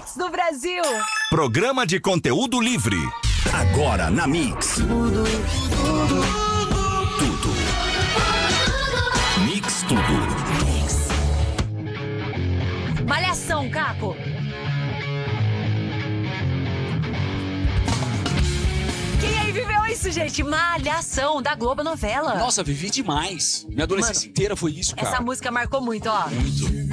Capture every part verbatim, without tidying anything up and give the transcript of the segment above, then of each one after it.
Mix do Brasil. Programa de conteúdo livre. Agora na Mix. Tudo. Tudo. Tudo. Mix Tudo. Mix. Malhação, Caco. Quem aí viveu isso, gente? Malhação, da Globo Novela. Nossa, vivi demais. Minha adolescência Mano, inteira foi isso, cara. Essa música marcou muito, ó. Muito.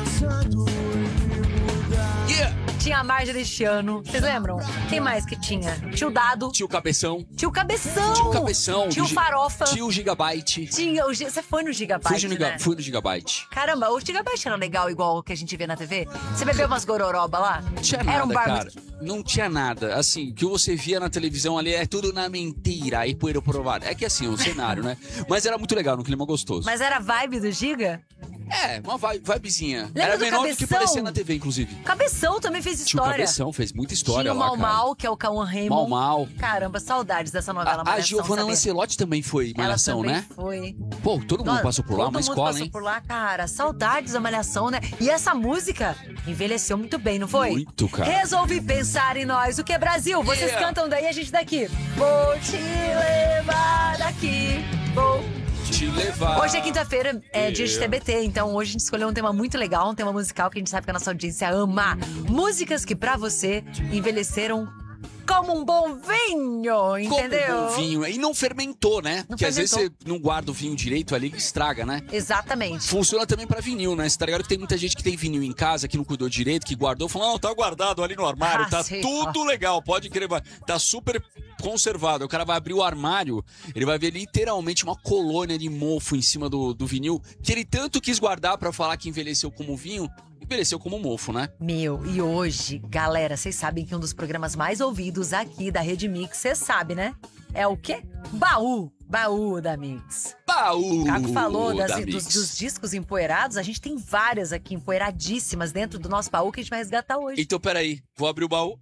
Yeah. Tinha a Marjorie este ano. Vocês lembram? Quem mais que tinha? Tio Dado. Tio Cabeção. Tio Cabeção. Tio Cabeção. Tio do Farofa. Tio Gigabyte. Tinha o Gi- Você foi no Gigabyte, Fui no, né? fui no Gigabyte. Caramba, o Gigabyte era legal igual o que a gente vê na T V? Você bebeu umas gororoba lá? Não tinha Era um nada, bar cara. muito- Não tinha nada. Assim, o que você via na televisão ali é tudo na mentira. Aí poeira provar. É que assim, o cenário, né? Mas era muito legal, no clima gostoso. Mas era a vibe do Giga? É, uma vibe, vibezinha. Lembra Era do menor do que Cabeção? parecia na T V, inclusive. Cabeção também fez Tio história. Cabeção fez muita história Tinha o lá, Mal cara. Mal, que é o Cauã Raymond. Mal Mal. Caramba, saudades dessa novela A, a Malhação, Giovanna sabia? Lancelotti também foi Ela Malhação, também né? foi. Pô, todo mundo Nossa, passou por lá, todo uma mundo escola, passou hein? por lá, cara. Saudades da Malhação, né? E essa música envelheceu muito bem, não foi? Muito, cara. Resolvi pensar em nós. O que é Brasil? Vocês Yeah. cantam daí, a gente daqui. Vou te levar daqui. Vou. Te levar. Hoje é quinta-feira, é Yeah. dia de T B T, então hoje a gente escolheu um tema muito legal, um tema musical que a gente sabe que a nossa audiência ama. Músicas que pra você envelheceram como um bom vinho, entendeu? Como um bom vinho. E não fermentou, né? Não Porque às vezes fermentou. você não guarda o vinho direito ali que estraga, né? Exatamente. Funciona também pra vinil, né? Você tá ligado que tem muita gente que tem vinil em casa, que não cuidou direito, que guardou, falou, não, tá guardado ali no armário, Ah, tá sim. tudo legal, pode querer, vai- tá super conservado. O cara vai abrir o armário, ele vai ver literalmente uma colônia de mofo em cima do, do vinil, que ele tanto quis guardar pra falar que envelheceu como vinho, envelheceu como mofo, né? Meu, e hoje, galera, vocês sabem que um dos programas mais ouvidos aqui da Rede Mix, você sabe, né? É o quê? Baú. Baú da Mix. Baú! O Caco falou das- da dos, Mix. dos discos empoeirados, a gente tem várias aqui empoeiradíssimas dentro do nosso baú que a gente vai resgatar hoje. Então, peraí, vou abrir o baú.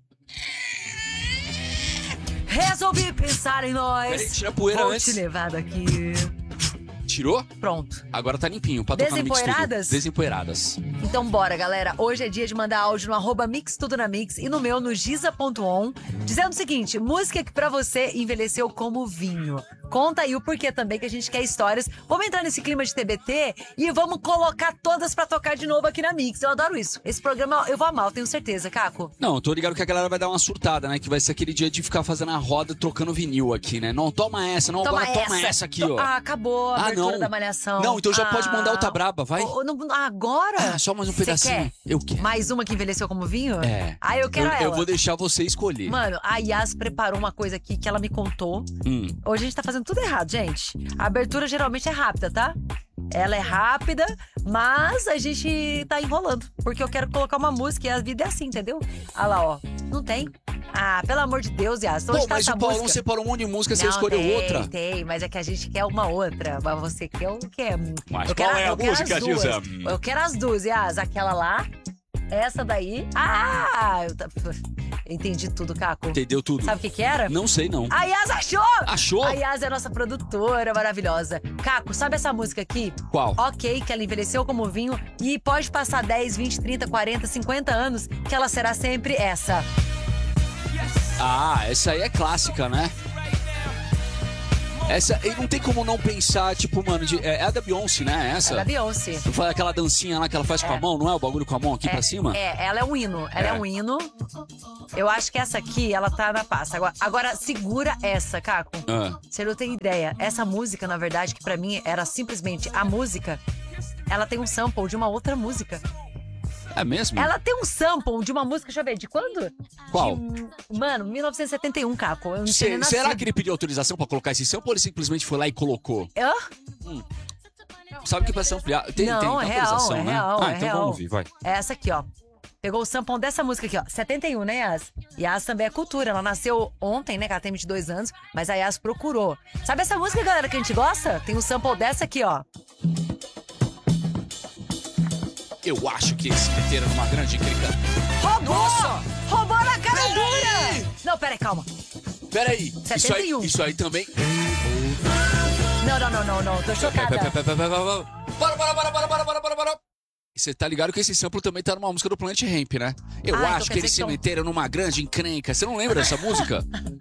Resolvi pensar em nós. Peraí, tira a poeira Vou antes. te levar daqui. Tirou? Pronto. Agora tá limpinho, pra tocar no Mix Tudo. Desempoeiradas? Desempoeiradas. Então bora, galera. Hoje é dia de mandar áudio no arroba Mix Tudo na Mix e no meu, no giza ponto on, dizendo o seguinte, música que pra você envelheceu como vinho. Conta aí o porquê também, que a gente quer histórias. Vamos entrar nesse clima de T B T e vamos colocar todas pra tocar de novo aqui na Mix. Eu adoro isso. Esse programa eu vou amar, eu tenho certeza, Caco. Não, eu tô ligado que a galera vai dar uma surtada, né? Que vai ser aquele dia de ficar fazendo a roda, trocando vinil aqui, né? Não, toma essa, não, agora toma essa aqui, ó. Ah, acabou a Ah, abertura não. da Malhação. Não, então já Ah. pode mandar outra braba, vai. Ô, não- agora? Ah, só mais um Cê pedacinho. quer? Eu quero. Mais uma que envelheceu como vinho? É. Ah, eu quero eu, ela. eu vou deixar você escolher. Mano, a Yas preparou uma coisa aqui que ela me contou. Hum. Hoje a gente tá fazendo tudo errado, gente. A abertura geralmente é rápida, tá? Ela é rápida, mas a gente tá enrolando. Porque eu quero colocar uma música e a vida é assim, entendeu? Ah lá, ó. Não tem? Ah, pelo amor de Deus, Yas. Onde Pô, tá mas essa o Paulão música? separou um monte de música, você Não, escolheu tem, outra. Tem, mas é que a gente quer uma outra. Mas você quer o quê? Mas eu qual quero, é a eu quero música, as duas. Giza? Eu quero as duas, Yas. Aquela lá, essa daí. Ah! Eu tá- entendi tudo, Caco. Entendeu tudo? Sabe o que que era? Não sei, não. A Yas achou! Achou? A Yas é a nossa produtora maravilhosa. Caco, sabe essa música aqui? Qual? Ok, que ela envelheceu como vinho e pode passar dez, vinte, trinta, quarenta, cinquenta anos que ela será sempre essa. Ah, essa aí é clássica, né? Essa, e não tem como não pensar, tipo, mano, de- é, é a da Beyoncé, né? Essa? É da Beyoncé. Não faz aquela dancinha lá que ela faz com a mão, não é? O bagulho com a mão aqui pra cima? É, ela é um hino. Ela é. É. um hino. Eu acho que essa aqui, ela tá na pasta. Agora, agora segura essa, Caco. Ah. Você não tem ideia. Essa música, na verdade, que pra mim era simplesmente a música, ela tem um sample de uma outra música. É mesmo? Ela tem um sample de uma música, deixa eu ver, de quando? Qual? De, mano, mil novecentos e setenta e um, Caco. Eu não Cê- tinha nem será nascido. que ele pediu autorização pra colocar esse sample ou ele simplesmente foi lá e colocou? Hã? Sabe que pra samplear... Tem, Não, tem, é tem real, autorização, é né? real, ah, é então real. vamos ouvir, vai. É essa aqui, ó. Pegou o sample dessa música aqui, ó. setenta e um, né, Yas? Yas também é cultura. Ela nasceu ontem, né? Que ela tem vinte e dois anos. Mas a Yas procurou. Sabe essa música, galera, que a gente gosta? Tem um sample dessa aqui, ó. Eu acho que esse veterano é uma grande encrenca. Roubou! Nossa! Roubou na cara Pera dura! aí! Não, peraí, calma. Peraí, isso aí, setenta e um. isso aí também... Não, não, não, não, não. Tô chocada. Para, para, para, para, para, para, para, para, para, para. Você tá ligado que esse sample também tá numa música do Planet Hemp, né? Eu Ah, então acho quer que eles dizer se que tão- meteram numa grande encrenca. Você não lembra dessa música?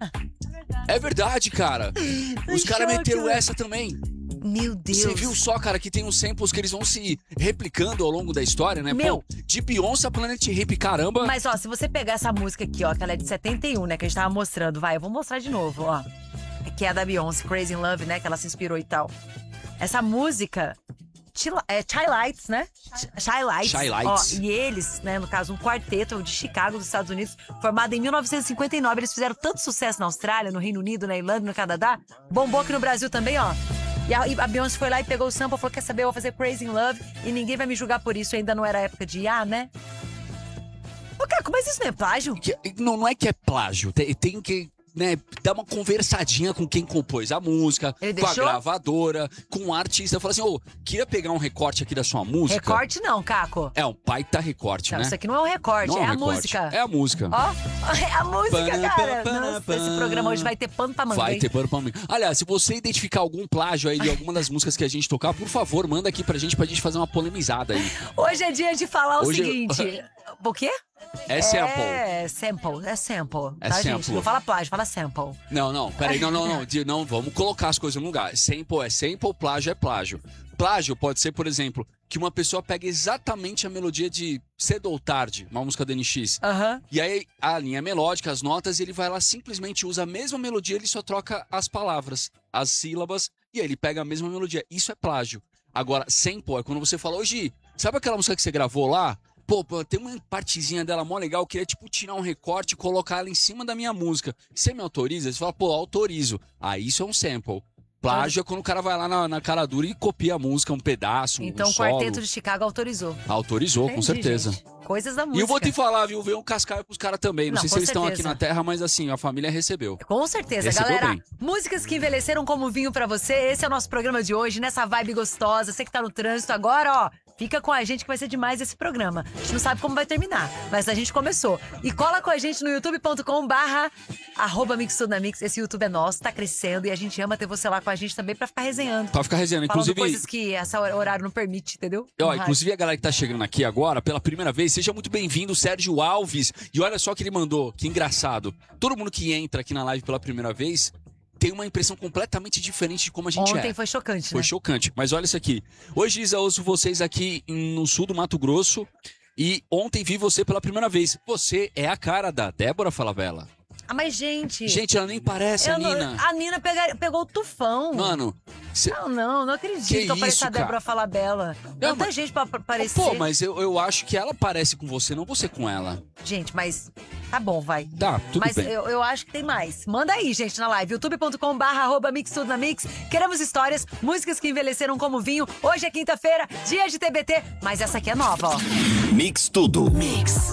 É verdade, cara. Os Tô caras choque, meteram velho. essa também. Meu Deus. Você viu só, cara, que tem uns samples que eles vão se replicando ao longo da história, né? Meu. Pô, de Beyoncé a Planet Hemp, caramba. Mas, ó, se você pegar essa música aqui, ó, que ela é de setenta e um, né, que a gente tava mostrando, vai, eu vou mostrar de novo, ó. Que é a da Beyoncé, Crazy in Love, né, que ela se inspirou e tal. Essa música... Chila- É Shy Lights, né? Shy Lights. Shy Lights. Ó, e eles, né, no caso, um quarteto de Chicago, dos Estados Unidos, formado em mil novecentos e cinquenta e nove. Eles fizeram tanto sucesso na Austrália, no Reino Unido, na Irlanda, no Canadá. Bombou aqui no Brasil também, ó. E a, e a Beyoncé foi lá e pegou o sample, falou, quer saber, eu vou fazer Crazy in Love. E ninguém vai me julgar por isso, ainda não era época de I A, né? Ô, Caco, mas isso não é plágio? Que- não, não é que é plágio. Tem, tem que... Né, dar uma conversadinha com quem compôs a música, Ele com a deixou? gravadora, com o artista. Fala assim, ô, queria pegar um recorte aqui da sua música. Recorte não, Caco. É um baita recorte, Não, né? isso aqui não é um recorte, Não é um a recorte. música. É a música. Ó, é a música, Pana, cara. pana, Nossa, pana. esse programa hoje vai ter pano pra manga, Vai hein? ter pano pra mim. Aliás, se você identificar algum plágio aí de alguma das músicas que a gente tocar, por favor, manda aqui pra gente, pra gente fazer uma polemizada aí. Hoje é dia de falar Hoje- o seguinte. O quê? É sample. É sample, é sample. É tá, sample. gente? Não fala plágio, fala sample. Não, não, peraí, não, não, não, de- não, vamos colocar as coisas no lugar. Sample é sample, plágio é plágio. Plágio pode ser, por exemplo, que uma pessoa pega exatamente a melodia de Cedo ou Tarde, uma música do N X. Aham. E aí a linha melódica, as notas, ele vai lá simplesmente usa a mesma melodia, ele só troca as palavras, as sílabas, e aí ele pega a mesma melodia. Isso é plágio. Agora, sample é quando você fala, ô Gi, sabe aquela música que você gravou lá? Pô, pô, tem uma partezinha dela mó legal, eu queria, tipo, tirar um recorte e colocar ela em cima da minha música. Você me autoriza? Você fala, pô, autorizo. Aí isso é um sample. Plágio é quando o cara vai lá na, na cara dura e copia a música, um pedaço, um Então o solo. quarteto de Chicago autorizou. Autorizou, com Entendi, certeza. gente. Coisas da música. E eu vou te falar, viu? Veio um cascaio pros caras também. Não, Não, sei se com eles estão aqui certeza. na Terra, mas assim, a família recebeu. Com certeza, Recebeu galera. bem. Músicas que envelheceram como vinho pra você. Esse é o nosso programa de hoje, nessa vibe gostosa. Você que tá no trânsito agora, ó. Fica com a gente que vai ser demais esse programa. A gente não sabe como vai terminar, mas a gente começou. E cola com a gente no youtube ponto com barra arroba Mix Tudo na Mix. Esse YouTube é nosso, tá crescendo e a gente ama ter você lá com a gente também pra ficar resenhando. Pra ficar resenhando. Falando Inclusive, coisas que esse horário não permite, entendeu? ó, No rádio. inclusive a galera que tá chegando aqui agora, pela primeira vez, seja muito bem-vindo, Sérgio Alves. E olha só o que ele mandou, que engraçado. Todo mundo que entra aqui na live pela primeira vez tem uma impressão completamente diferente de como a gente Ontem é. foi chocante, Foi né? chocante. Mas olha isso aqui. Hoje, Isa, ouço vocês aqui no sul do Mato Grosso. E ontem vi você pela primeira vez. Você é a cara da Débora Falabella. Ah, mas gente... Gente, ela nem parece a eu não- Nina. a Nina pega- pegou o tufão. Mano, cê- Não, não, não acredito Que que eu pareça isso, a Débora cara? Falabella. Tanta mas- gente pra pra parecer. pô, mas eu, eu acho que ela parece com você, não você com ela. Gente, mas tá bom, vai. Tá, tudo Mas bem. eu, eu acho que tem mais. Manda aí, gente, na live. youtube ponto com barra arroba Mix Tudo na Mix. Queremos histórias, músicas que envelheceram como vinho. Hoje é quinta-feira, dia de T B T, mas essa aqui é nova, ó. Mix Tudo. Mix.